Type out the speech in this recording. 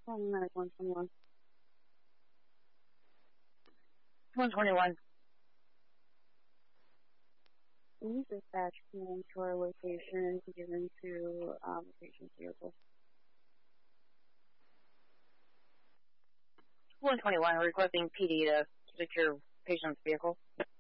Medic 121. 121. Can you dispatch PM to our location to get into the patient's vehicle? 121, requesting PD to secure patient's vehicle.